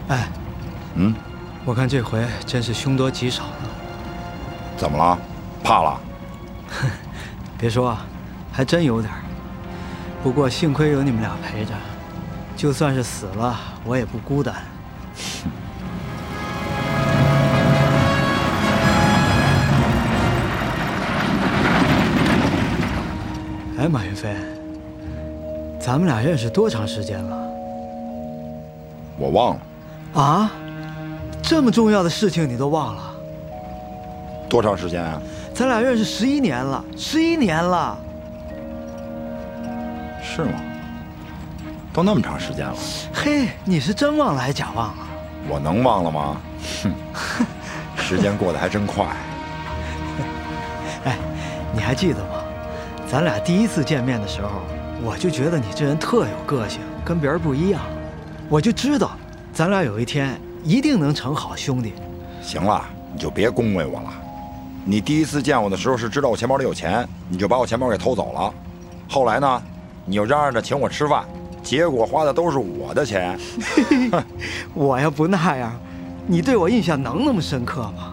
哎，我看这回真是凶多吉少了。 怎么了？怕了？ 别说，还真有点。不过幸亏有你们俩陪着，就算是死了，我也不孤单。哎，马云飞，咱们俩认识多长时间了？ 我忘了。 啊？这么重要的事情你都忘了？ 多长时间啊？ 咱俩认识11年了，11年了。 是吗？都那么长时间了。 嘿，你是真忘了还假忘了？ 我能忘了吗？哼，时间过得还真快。 哎，你还记得吗？咱俩第一次见面的时候，我就觉得你这人特有个性，跟别人不一样。我就知道，咱俩有一天一定能成好兄弟。 行了，你就别恭维我了。你第一次见我的时候是知道我钱包里有钱，你就把我钱包给偷走了。后来呢，你又嚷嚷着请我吃饭，结果花的都是我的钱。 我要不那样，你对我印象能那么深刻吗？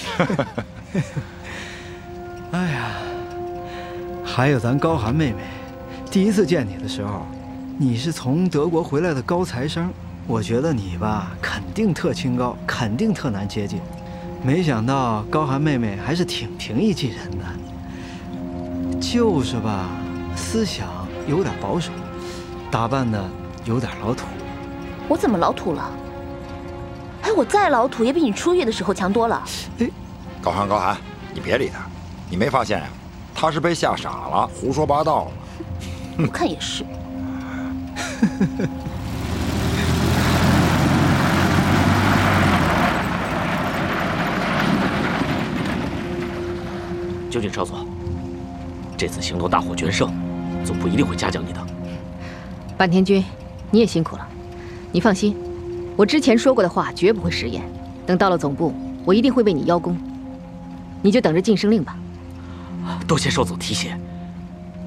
哎呀，还有咱高寒妹妹，第一次见你的时候，你是从德国回来的高材生，我觉得你吧肯定特清高，肯定特难接近。没想到高寒妹妹还是挺平易近人的，就是吧，思想有点保守，打扮的有点老土。 我怎么老土了？哎，我再老土也比你出狱的时候强多了。 哎， 高寒，你别理他，你没发现呀？他是被吓傻了，胡说八道了。 我看也是。 究竟少佐，这次行动大获全胜，总部一定会嘉奖你的。 坂田君，你也辛苦了。你放心，我之前说过的话绝不会食言。等到了总部，我一定会为你邀功。你就等着晋升令吧。 多谢少佐提携。